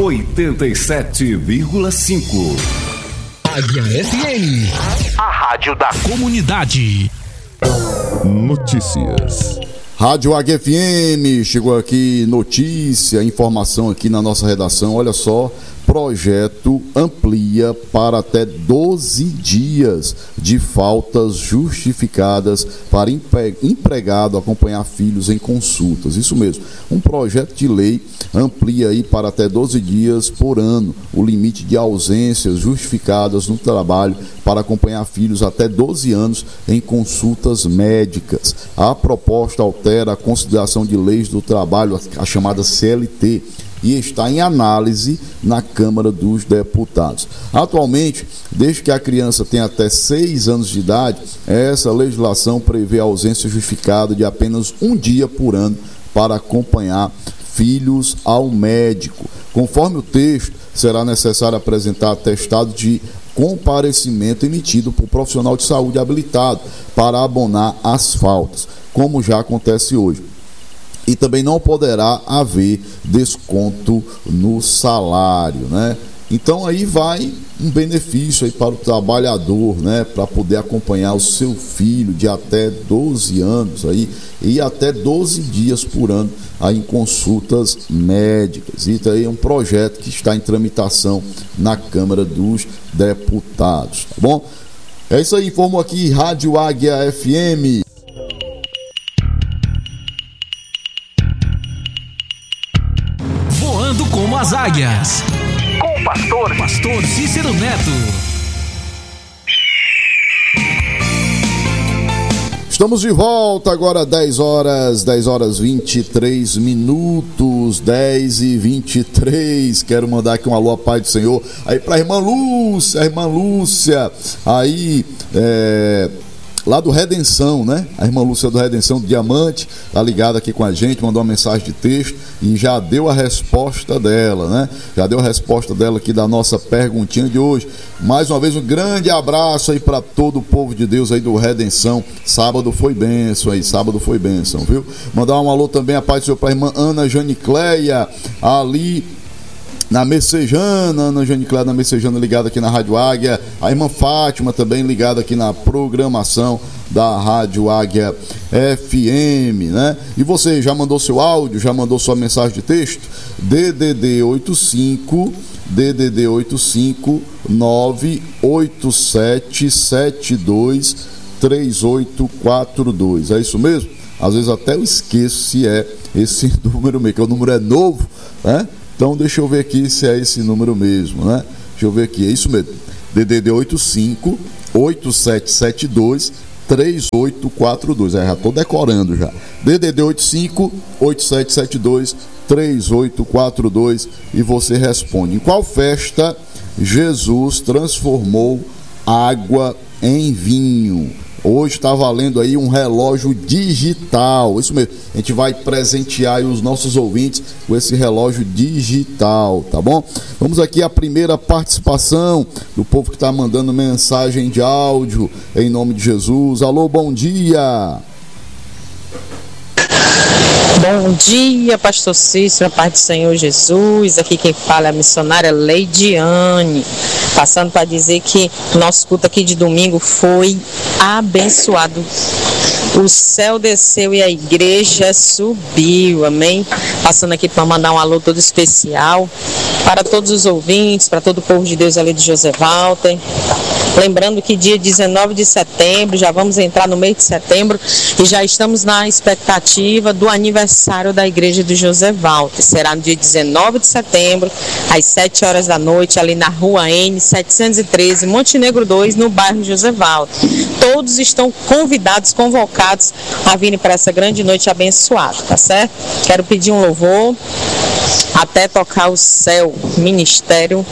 87,5. Águia FM, a rádio da comunidade. Notícias. Rádio Águia FM, chegou aqui notícia, informação aqui na nossa redação. Olha só, projeto amplia para até 12 dias de faltas justificadas para empregado acompanhar filhos em consultas. Isso mesmo, um projeto de lei amplia aí para até 12 dias por ano o limite de ausências justificadas no trabalho para acompanhar filhos até 12 anos em consultas médicas. A proposta altera a consideração de leis do trabalho, a chamada CLT, e está em análise na Câmara dos Deputados. Atualmente, desde que a criança tenha até 6 anos de idade, essa legislação prevê a ausência justificada de apenas um dia por ano para acompanhar filhos ao médico. Conforme o texto, será necessário apresentar atestado de comparecimento emitido por profissional de saúde habilitado para abonar as faltas, como já acontece hoje. E também não poderá haver desconto no salário, né? Então aí vai um benefício aí para o trabalhador, né? Para poder acompanhar o seu filho de até 12 anos aí, e até 12 dias por ano aí em consultas médicas. Isso aí é um projeto que está em tramitação na Câmara dos Deputados, tá bom? É isso aí, informo aqui Rádio Águia FM. Como as águias, com o pastor Cícero Neto. Estamos de volta agora, 10 horas 23 minutos, 10h23. Quero mandar aqui um alô à paz do Senhor aí para a irmã Lúcia, aí lá do Redenção, né? A irmã Lúcia do Redenção do Diamante, tá ligada aqui com a gente, mandou uma mensagem de texto e já deu a resposta dela, né? Já deu a resposta dela aqui da nossa perguntinha de hoje. Mais uma vez, um grande abraço aí para todo o povo de Deus aí do Redenção. Sábado foi bênção, viu? Mandar um alô também, a paz do Senhor, para a irmã Ana Janicleia, ali na Messejana, Ana Janicleia na Messejana, ligada aqui na Rádio Águia. A irmã Fátima também ligada aqui na programação da Rádio Águia FM, né? E você já mandou seu áudio, já mandou sua mensagem de texto? DDD 85 98772 3842. É isso mesmo? Às vezes até eu esqueço se é esse número mesmo, que o número é novo, né? Então deixa eu ver aqui se é esse número mesmo, né? Deixa eu ver aqui, é isso mesmo. DDD 85 8772 3842. Já estou decorando já. DDD 85 8772 3842 e você responde: em qual festa Jesus transformou água em vinho? Hoje está valendo aí um relógio digital, isso mesmo, a gente vai presentear aí os nossos ouvintes com esse relógio digital, tá bom? Vamos aqui à primeira participação do povo que está mandando mensagem de áudio, em nome de Jesus. Alô, bom dia! Bom dia, pastor Cícero, a paz do Senhor Jesus. Aqui quem fala é a missionária Leidiane, passando para dizer que o nosso culto aqui de domingo foi abençoado. O céu desceu e a igreja subiu, amém? Passando aqui para mandar um alô todo especial para todos os ouvintes, para todo o povo de Deus ali de José Walter. Lembrando que dia 19 de setembro, já vamos entrar no mês de setembro e já estamos na expectativa do aniversário da igreja de José Walter. Será no dia 19 de setembro, às 7 horas da noite, ali na rua N 713, Montenegro 2, no bairro José Walter. Todos estão convidados, convocados a virem para essa grande noite abençoada, tá certo? Quero pedir um louvor, Até Tocar o Céu, Ministério.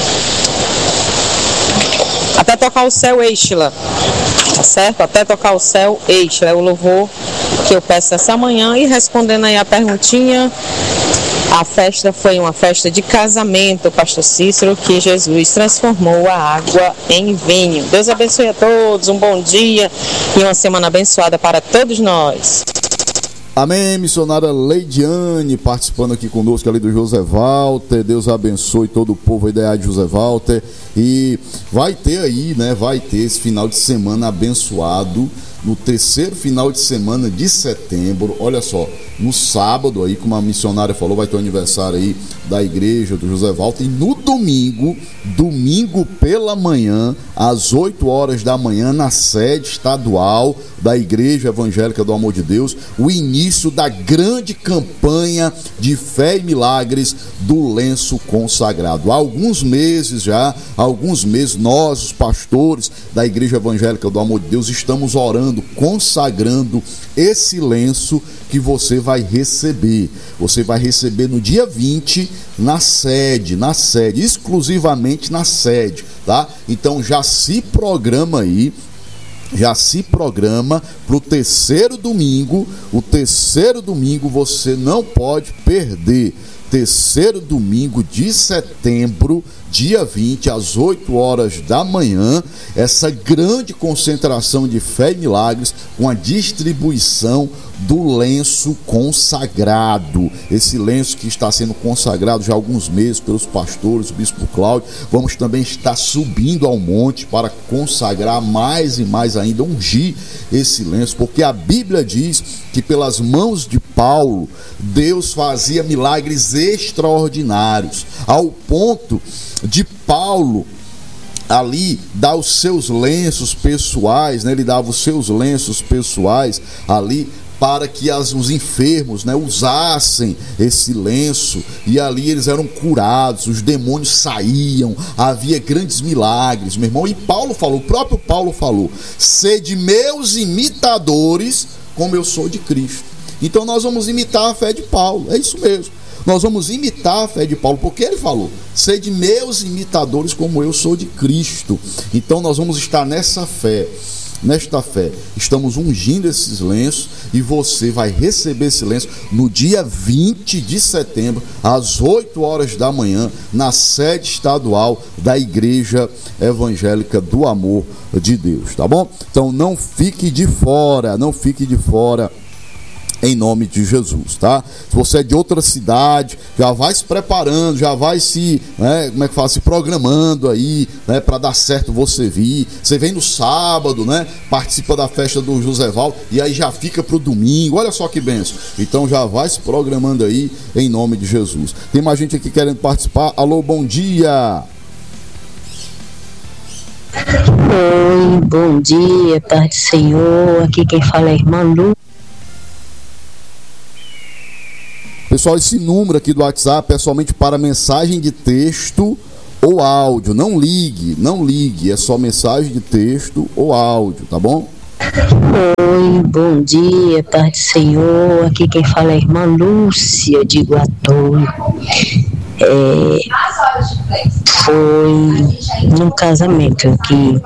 Até Tocar o Céu, Eixla, tá certo? Até Tocar o Céu, Eixla, é o louvor que eu peço essa manhã. E respondendo aí a perguntinha, a festa foi uma festa de casamento, pastor Cícero, que Jesus transformou a água em vinho. Deus abençoe a todos, um bom dia e uma semana abençoada para todos nós. Amém, missionária Leidiane, participando aqui conosco ali do José Walter. Deus abençoe todo o povo aí da área de José Walter. E vai ter aí, né? Vai ter esse final de semana abençoado, no terceiro final de semana de setembro. Olha só, no sábado aí, como a missionária falou, vai ter o aniversário aí da igreja do José Walter. E no domingo pela manhã, às 8 horas da manhã, na sede estadual da Igreja Evangélica do Amor de Deus, o início da grande campanha de fé e milagres do lenço consagrado. Há alguns meses, nós, os pastores da Igreja Evangélica do Amor de Deus, estamos orando, consagrando esse lenço que você vai receber. Você vai receber no dia 20 na sede, exclusivamente na sede, tá? Então já se programa aí, para o terceiro domingo. O terceiro domingo você não pode perder. Terceiro domingo de setembro, dia 20, às 8 horas da manhã, essa grande concentração de fé e milagres com a distribuição do lenço consagrado. Esse lenço que está sendo consagrado já há alguns meses pelos pastores, o bispo Cláudio. Vamos também estar subindo ao monte para consagrar mais e mais ainda, ungir esse lenço, porque a Bíblia diz que pelas mãos de Paulo, Deus fazia milagres extraordinários, ao ponto de Paulo ali dar os seus lenços pessoais, né? Ele dava os seus lenços pessoais ali para que os enfermos, né, usassem esse lenço, e ali eles eram curados, os demônios saíam, havia grandes milagres, meu irmão. E Paulo falou, o próprio Paulo falou: sede meus imitadores como eu sou de Cristo. Então nós vamos imitar a fé de Paulo, é isso mesmo. Nós vamos imitar a fé de Paulo, porque ele falou: sede meus imitadores como eu sou de Cristo. Então nós vamos estar nesta fé, estamos ungindo esses lenços, e você vai receber esse lenço no dia 20 de setembro, às 8 horas da manhã, na sede estadual da Igreja Evangélica do Amor de Deus, tá bom? Então não fique de fora, em nome de Jesus, tá? Se você é de outra cidade, já vai se preparando, já vai se, né, se programando aí, né, para dar certo você vir. Você vem no sábado, né, participa da festa do José Walter, e aí já fica pro domingo. Olha só que bênção. Então já vai se programando aí, em nome de Jesus. Tem mais gente aqui querendo participar. Alô, bom dia. Oi, bom dia, Pai do Senhor. Aqui quem fala é a irmã Lu. Pessoal, esse número aqui do WhatsApp é somente para mensagem de texto ou áudio. Não ligue, é só mensagem de texto ou áudio, tá bom? Oi, bom dia, Pai do Senhor. Aqui quem fala é a irmã Lúcia de Iguatu. Foi num casamento que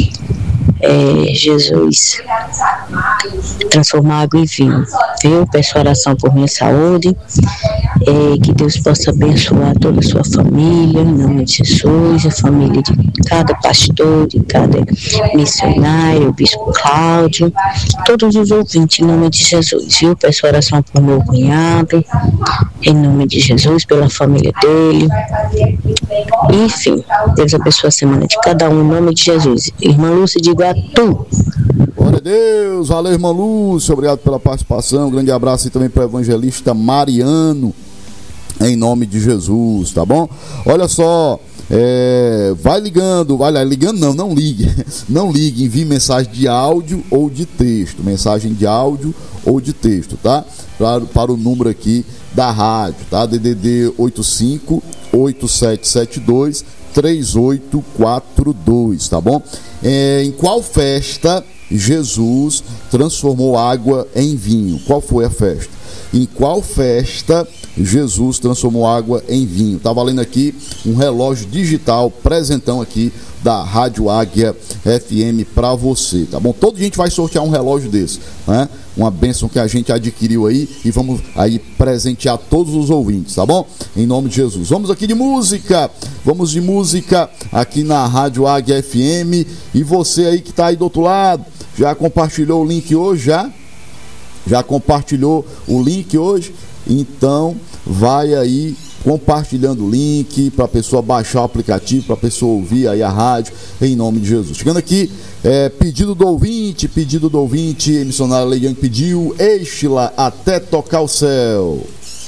Jesus transformou água em vinho, viu? Peço oração por minha saúde, que Deus possa abençoar toda a sua família, em nome de Jesus, a família de cada pastor, de cada missionário, o bispo Cláudio, todos os ouvintes, em nome de Jesus, viu? Peço oração por meu cunhado, em nome de Jesus, pela família dele. Enfim, Deus abençoe a semana de cada um, em nome de Jesus. Irmã Lúcia de Iguatu. Glória a Deus, valeu, irmã Lúcia, obrigado pela participação. Um grande abraço aí também para o evangelista Mariano, em nome de Jesus, tá bom? Olha só, vai ligando, não ligue, envie mensagem de áudio ou de texto, tá? Para o número aqui da rádio, tá? DDD 85-8772-3842, tá bom? Em qual festa Jesus transformou água em vinho? Qual foi a festa? Em qual festa Jesus transformou água em vinho? Tá valendo aqui um relógio digital, presentão aqui da Rádio Águia FM para você, tá bom? Todo dia a gente vai sortear um relógio desse, né? Uma bênção que a gente adquiriu aí, e vamos aí presentear todos os ouvintes, tá bom? Em nome de Jesus. Vamos de música aqui na Rádio Águia FM. E você aí que tá aí do outro lado, já compartilhou o link hoje, já? Já compartilhou o link hoje? Então vai aí compartilhando o link para a pessoa baixar o aplicativo, para a pessoa ouvir aí a rádio, em nome de Jesus. Chegando aqui, pedido do ouvinte, missionária Leidiane pediu Estila até tocar o céu.